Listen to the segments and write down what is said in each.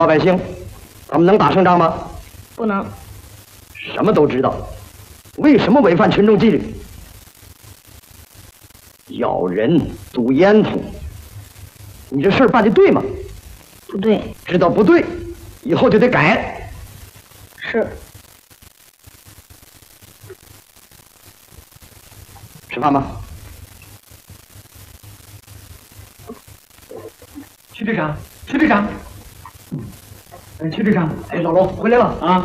老百姓，咱们能打胜仗吗？ 不能。 什么都知道，为什么违反群众纪律？咬人、堵烟囱，你这事儿办的对吗？ 不对。 知道不对，以后就得改。 是。 吃饭吧。 徐队长，徐队长，徐队长， 哎，老罗回来了啊？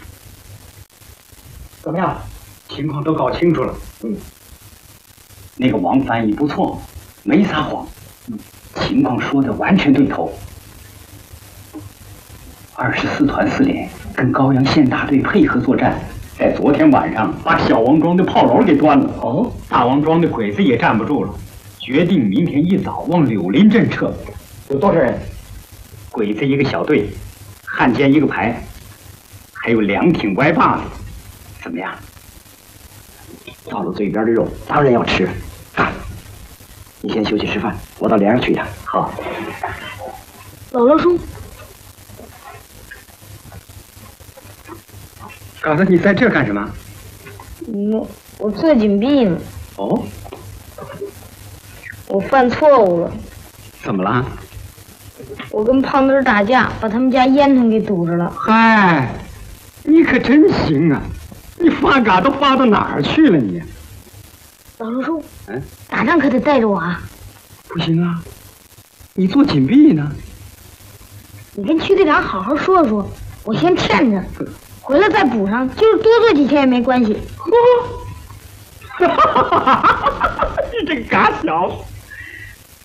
怎么样？ 情况都搞清楚了。那个王翻译不错，没撒谎，情况说的完全对头。24团4连跟高阳县大队配合作战，在昨天晚上把小王庄的炮楼给端了。 哦， 大王庄的鬼子也站不住了，决定明天一早往柳林镇撤。 有多少人？ 鬼子一个小队，汉奸一个排，还有2挺歪把子。怎么样？ 到了嘴边的肉，当然要吃。干！你先休息吃饭，我到连上去一趟。 好。 老罗叔， 嘎子，你在这干什么？ 我做紧闭呢。 哦。 我犯错误了。 怎么了？ 我跟胖墩打架，把他们家烟囱给堵着了。 嗨，你可真行啊！你发嘎都发到哪儿去了你？ 老罗叔，打仗可得带着我啊！ 不行啊，你做紧闭呢。 你跟区队长好好说说，我先欠着，回来再补上，就是多做几天也没关系。 你这个嘎小子！